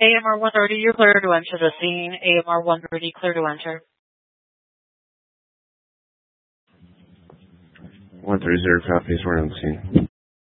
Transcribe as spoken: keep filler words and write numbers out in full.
A M R one thirty, you're clear to enter the scene. A M R one thirty, clear to enter. one thirty, copies, we're on the scene.